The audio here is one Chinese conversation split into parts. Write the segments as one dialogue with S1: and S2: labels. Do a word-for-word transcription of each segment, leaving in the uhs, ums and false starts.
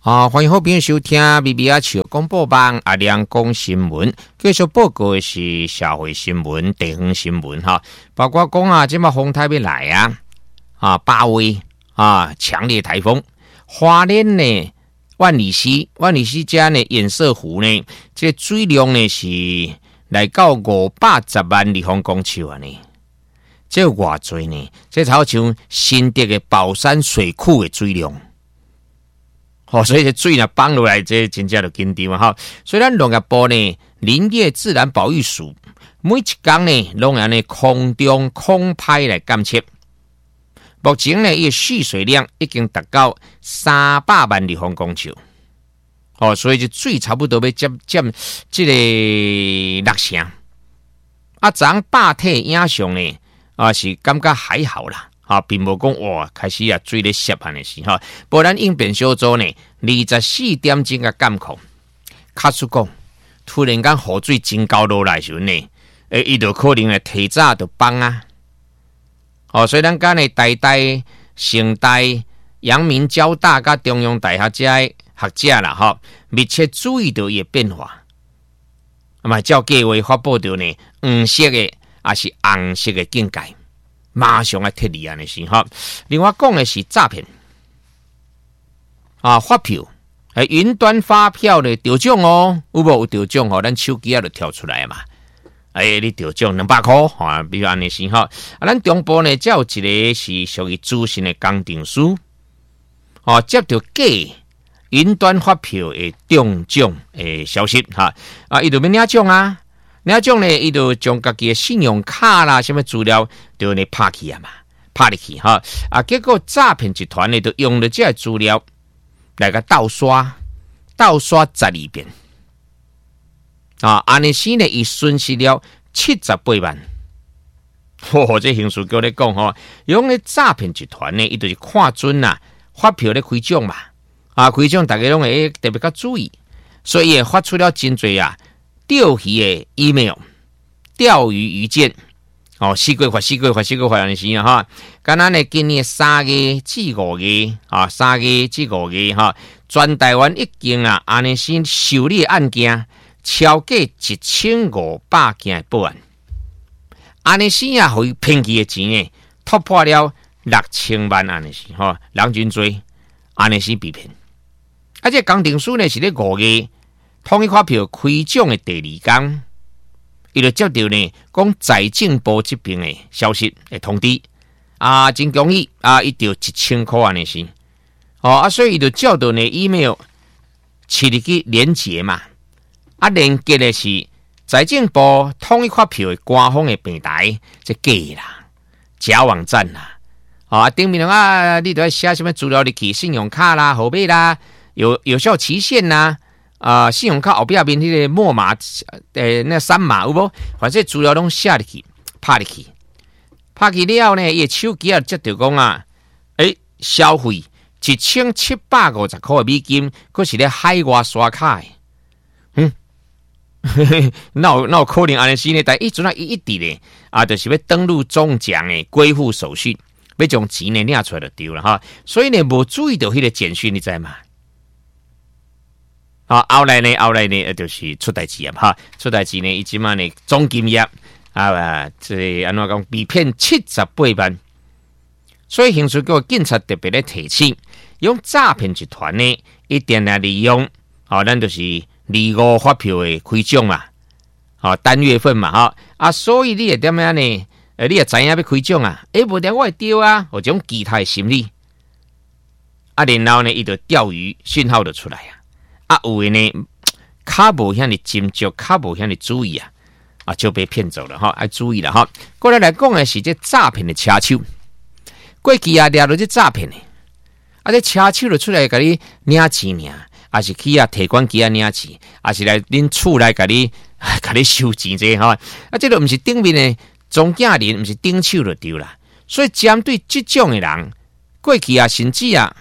S1: 啊，欢迎好朋友收听 B B 阿笑广播网阿亮讲新闻，继续报告的是社会新闻、地方新闻哈，包括讲啊，即马风台要来啊，啊，八位啊，强烈台风，花莲呢，万里溪，万里溪家呢，堰塞湖呢，这水量呢是来到五百十万立方公尺啊呢，这偌济呢，这好像新竹的宝山水库的水量。哦，所以这水呢放落来，这真正就紧张啊！哈，所以咱农业部呢，林业自然保育署每一天呢，拢有呢空中空拍来监测。目前呢，伊蓄水量已经达到三百万立方公尺。哦，所以这水差不多要占占这个六成。啊，昨百体影像呢，啊是感觉还好啦。啊，并无讲哇，开始啊水咧湿安尼是哈，不然应变小组呢，二十四点钟嘅监控，卡出讲，突然间雨水真高落来时候呢，诶，伊就可能咧提早就放啊。哦，所以咱讲呢，台大、成大、阳明交大甲中央大学这学者啦，哈，密切注意到伊嘅变化。那么照计划发布到呢，黄色嘅也是红色嘅警戒。马上来撤离安尼是哈。另外讲的是诈骗啊，发票诶，云端发票的得奖哦，有无有得奖吼？咱手机啊就跳出来嘛。诶、欸，你得奖两百块哈，比如安尼是哈。啊，咱中部呢，才有一个是属于资深的工程师，哦，接到假云端发票的中奖诶消息哈。啊，伊就要领奖啊。领奖呢，伊就将家己的信用卡啦，什么资料都呢拍去啊嘛，拍入去哈。啊，结果诈骗集团呢，就用了这资料来个盗刷，盗刷十二遍。啊，安尼时呢，伊损失了七十八万。嚯、哦，这刑事局咧讲吼，用咧诈骗集团呢，伊就是看准啦，发票咧开奖嘛，啊，开奖大家拢会特别较注意，所以也发出了真侪啊。钓鱼的 email， 钓鱼邮件，哦，四句话，四句话，四句话安尼是啊哈。敢若呢，今年三月至五月，啊，三月至五月哈，全台湾已经啊，安尼先受理案件超过一千五百件报案，安尼先啊，互伊骗去的钱呢，突破了六千万安尼是哈，人真多，安尼是被骗。而且工程师呢是咧五月。统一发票开奖的第二天，伊就接到呢讲财政部这边的消息的通知，啊，真恭喜啊，伊就一千块安尼是，哦啊，所以伊就照到呢 email 切入去连结嘛，啊，连结的是财政部统一发票的官方的平台，这假啦，假网站啦，啊，顶面啊，你都要写什么资料入去，信用卡啦、号码啦、有有效期限啦。啊、呃，信用卡后壁面迄个末码，诶、呃，那三码有无？反正资料拢写入去，拍入去，拍去了呢，伊手机啊接到讲啊，诶、欸，消费一千七百五十块美金，佫是咧海外刷卡的，嗯，那有那有可能安尼是呢？但一阵啊伊一直咧啊，就是要登录中奖诶，归户手续，要将钱呢领出来就对了哈。所以呢，无注意到迄个简讯，你知嘛？啊，后来呢，后来呢，就是出代志啊，哈，出代志呢，伊即马呢，总金额啊，这安怎讲，被骗七十八万。所以刑事局警察特别咧提醒，用诈骗集团呢，一定来利用，啊，咱就是二五发票的开奖嘛，啊，单月份嘛，哈，啊，所以你会点样呢？呃，你也知影要开奖啊，诶，无定我会丢啊，有种期待心理，啊，然后呢，伊就钓鱼讯号就出来啊。啊，有的呢，较无遐尼斟酌，较无遐尼注意啊，啊就被骗走了哈，要注意了哈。过来来讲的是这诈骗的车手，过去啊抓到这诈骗的，啊这车手就出来给你领钱尔，啊是去啊提款机啊领钱，啊是来恁厝来给你给你收钱这哈，啊这个不是顶面的中间人，不是顶手就对啦。所以针对这种的人，过去啊甚至啊。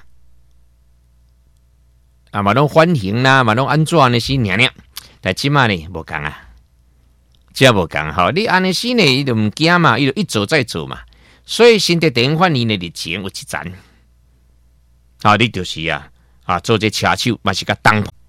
S1: 啊，嘛拢欢迎啦，嘛拢安怎呢？是娘娘，但即马呢无共啊，即无共吼。你安尼是呢，伊就毋惊嘛，伊就一做再做嘛。所以新的电影法院的日前有一站，啊，你就是啊， 啊，做这车手嘛是甲东